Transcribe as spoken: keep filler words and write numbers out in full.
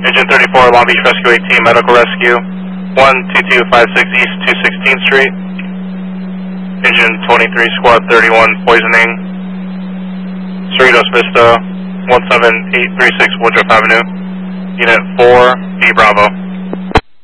Engine thirty-four, Long Beach Rescue eighteen, Medical Rescue, one two two five six East two sixteenth Street. Engine twenty-three, Squad thirty-one, Poisoning, Cerritos Vista, one seven eight three six Woodruff Avenue. Unit four, B Bravo.